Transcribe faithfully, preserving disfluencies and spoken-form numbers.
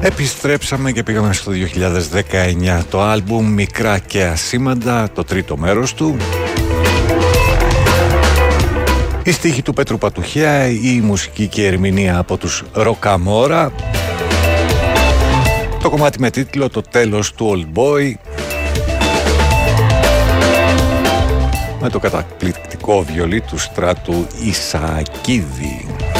Επιστρέψαμε και πήγαμε στο δύο χιλιάδες δεκαεννιά. Το άλμπουμ Μικρά και Ασήμαντα, το τρίτο μέρος του. Η στίχη του Πέτρου Πατουχιά, η μουσική και η ερμηνεία από τους Ροκαμόρα. Το κομμάτι με τίτλο «Το τέλος του Old Boy», με το καταπληκτικό βιολί του Στράτου Ισαακίδη.